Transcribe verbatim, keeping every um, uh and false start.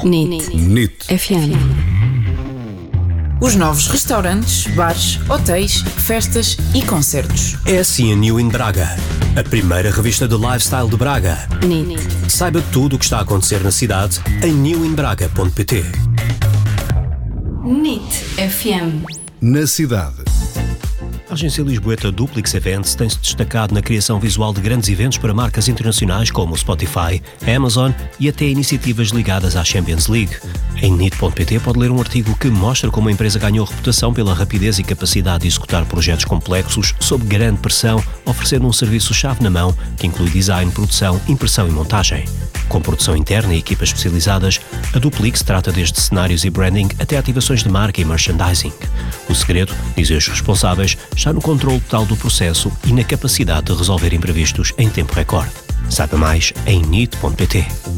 N I T. N I T F M. Os novos restaurantes, bares, hotéis, festas e concertos. É assim a New in Braga, a primeira revista de lifestyle de Braga. N I T. Saiba tudo o que está a acontecer na cidade em new in braga ponto pt. N I T F M. Na cidade. A agência lisboeta Duplix Events tem-se destacado na criação visual de grandes eventos para marcas internacionais como o Spotify, a Amazon e até iniciativas ligadas à Champions League. Em N I T ponto pt pode ler um artigo que mostra como a empresa ganhou reputação pela rapidez e capacidade de executar projetos complexos sob grande pressão, oferecendo um serviço-chave na mão que inclui design, produção, impressão e montagem. Com produção interna e equipas especializadas, a Duplix trata desde cenários e branding até ativações de marca e merchandising. O segredo, dizem os responsáveis, está no controle total do processo e na capacidade de resolver imprevistos em tempo recorde. Saiba mais em N I T ponto pt.